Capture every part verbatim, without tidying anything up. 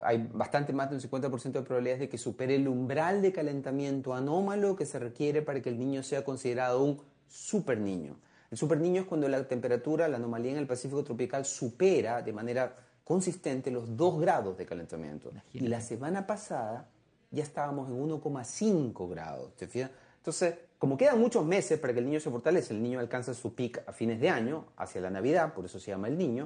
hay bastante más de un cincuenta por ciento de probabilidades de que supere el umbral de calentamiento anómalo que se requiere para que el niño sea considerado un super niño. El super niño es cuando la temperatura, la anomalía en el Pacífico tropical supera de manera consistente los dos grados de calentamiento. Y la Imagínate. semana pasada ya estábamos en uno coma cinco grados, ¿te fijas? Entonces, como quedan muchos meses para que el niño se fortalezca, el niño alcanza su pic a fines de año, hacia la Navidad, por eso se llama el niño,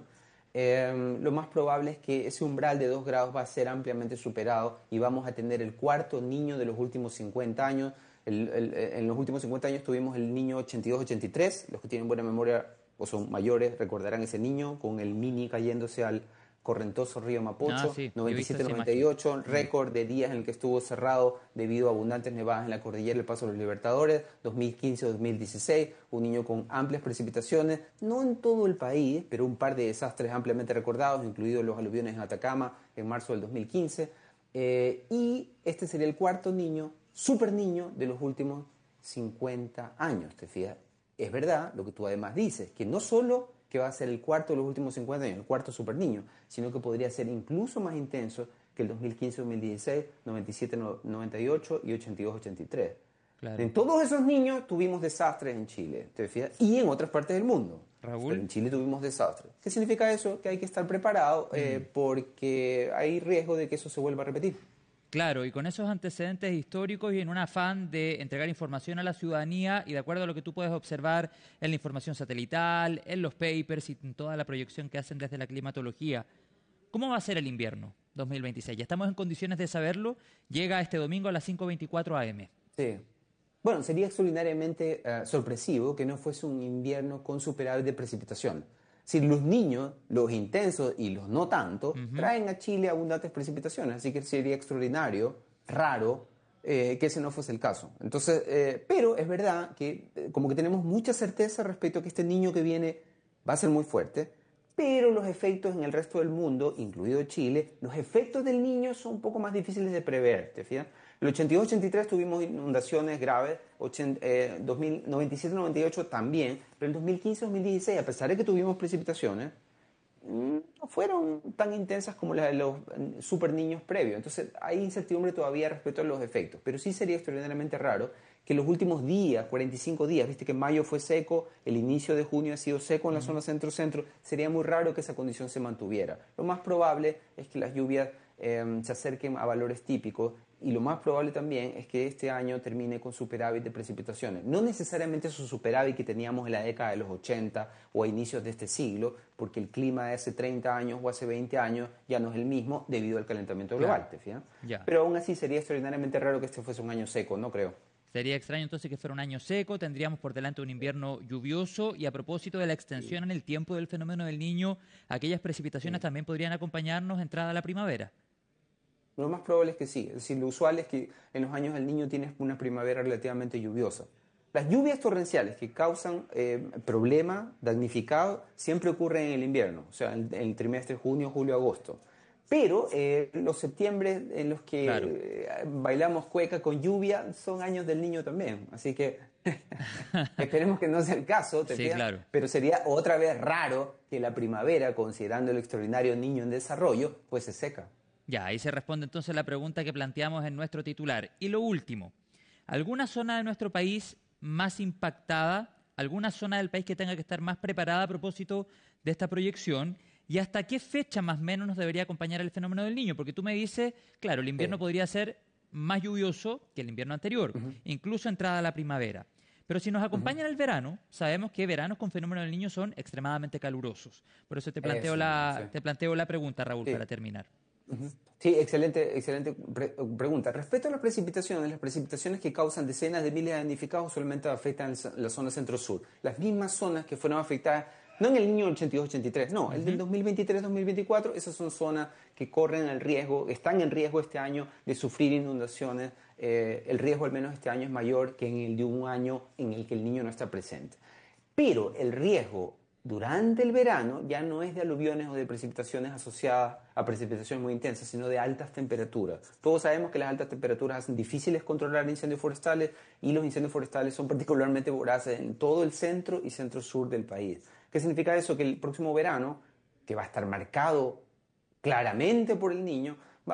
eh, lo más probable es que ese umbral de dos grados va a ser ampliamente superado y vamos a tener el cuarto niño de los últimos cincuenta años. El, el, en los últimos cincuenta años tuvimos el niño ochenta y dos ochenta y tres, los que tienen buena memoria o son mayores recordarán ese niño con el mini cayéndose al correntoso río Ah, Mapocho, sí, yo he visto esa imagen. noventa y siete noventa y ocho, Mm. récord de días en el que estuvo cerrado debido a abundantes nevadas en la cordillera del Paso de los Libertadores, dos mil quince dos mil dieciséis, un niño con amplias precipitaciones, no en todo el país, pero un par de desastres ampliamente recordados, incluidos los aluviones en Atacama en marzo del dos mil quince, eh, y este sería el cuarto niño, super niño, de los últimos cincuenta años, ¿te fijas? Es verdad lo que tú además dices, que no solo que va a ser el cuarto de los últimos cincuenta años, el cuarto super niño, sino que podría ser incluso más intenso que el dos mil quince dos mil dieciséis, noventa y siete noventa y ocho y ochenta y dos ochenta y tres. Claro. En todos esos niños tuvimos desastres en Chile, ¿te fijas? Y en otras partes del mundo. Pero Raúl. en Chile tuvimos desastres. ¿Qué significa eso? Que hay que estar preparado Mm. eh, porque hay riesgo de que eso se vuelva a repetir. Claro, y con esos antecedentes históricos y en un afán de entregar información a la ciudadanía y de acuerdo a lo que tú puedes observar en la información satelital, en los papers y en toda la proyección que hacen desde la climatología, ¿cómo va a ser el invierno dos mil veintiséis? Ya estamos en condiciones de saberlo. Llega este domingo a las cinco veinticuatro a eme. Sí. Bueno, sería extraordinariamente eh, sorpresivo que no fuese un invierno con superávit de precipitación. Si los niños, los intensos y los no tanto, Ujú. traen a Chile abundantes precipitaciones, así que sería extraordinario, raro, eh, que ese no fuese el caso. Entonces, eh, pero es verdad que eh, como que tenemos mucha certeza respecto a que este niño que viene va a ser muy fuerte, pero los efectos en el resto del mundo, incluido Chile, los efectos del niño son un poco más difíciles de prever, ¿te fijas? El ochenta y dos ochenta y tres tuvimos inundaciones graves, ochenta, eh, dos mil noventa y siete noventa y ocho también, pero el dos mil quince dos mil dieciséis, a pesar de que tuvimos precipitaciones, mm, no fueron tan intensas como las de los mm, super niños previos. Entonces hay incertidumbre todavía respecto a los efectos, pero sí sería extraordinariamente raro que los últimos días, cuarenta y cinco días, viste que mayo fue seco, el inicio de junio ha sido seco en la Ujú. zona centro-centro, sería muy raro que esa condición se mantuviera. Lo más probable es que las lluvias eh, se acerquen a valores típicos y lo más probable también es que este año termine con superávit de precipitaciones. No necesariamente esos superávit que teníamos en la década de los ochenta o a inicios de este siglo, porque el clima de hace treinta años o hace veinte años ya no es el mismo debido al calentamiento Claro, global, ¿te fijas? ya. Pero aún así sería extraordinariamente raro que este fuese un año seco, no creo. Sería extraño entonces que fuera un año seco, tendríamos por delante un invierno lluvioso y a propósito de la Sí, extensión en el tiempo del fenómeno del niño, aquellas precipitaciones sí. también podrían acompañarnos entrada a la primavera. Lo más probable es que sí. Es decir, lo usual es que en los años del niño tienes una primavera relativamente lluviosa. Las lluvias torrenciales que causan eh, problemas, damnificados, siempre ocurren en el invierno, o sea, en, en el trimestre junio, julio, agosto. Pero eh, los septiembre en los Claro. que eh, bailamos cueca con lluvia son años del niño también. Así que esperemos que no sea el caso, ¿te Sí, fijas? claro. Pero sería otra vez raro que la primavera, considerando el extraordinario niño en desarrollo, fuese seca. Ya, ahí se responde entonces la pregunta que planteamos en nuestro titular. Y lo último, ¿alguna zona de nuestro país más impactada? ¿Alguna zona del país que tenga que estar más preparada a propósito de esta proyección? ¿Y hasta qué fecha más o menos nos debería acompañar el fenómeno del niño? Porque tú me dices, claro, el invierno Sí. podría ser más lluvioso que el invierno anterior, Ujú, incluso entrada la primavera. Pero si nos ujú. acompaña en el verano, sabemos que veranos con fenómeno del niño son extremadamente calurosos. Por eso te planteo Eso mismo, sí. la, te planteo la pregunta, Raúl, para Sí. terminar. Ujú. Sí, excelente, excelente pre- pregunta. Respecto a las precipitaciones, las precipitaciones que causan decenas de miles de damnificados solamente afectan el- la zona centro-sur. Las mismas zonas que fueron afectadas, no en el niño ochenta y dos ochenta y tres, no, el del Ujú. dos mil veintitrés dos mil veinticuatro, esas son zonas que corren el riesgo, están en riesgo este año de sufrir inundaciones. Eh, el riesgo al menos este año es mayor que en el de un año en el que el niño no está presente. Pero el riesgo durante el verano ya no es de aluviones o de precipitaciones asociadas a precipitaciones muy intensas, sino de altas temperaturas. Todos sabemos que las altas temperaturas hacen difíciles controlar incendios forestales y los incendios forestales son particularmente voraces en todo el centro y centro-sur del país. ¿Qué significa eso? Que el próximo verano, que va a estar marcado claramente por el niño,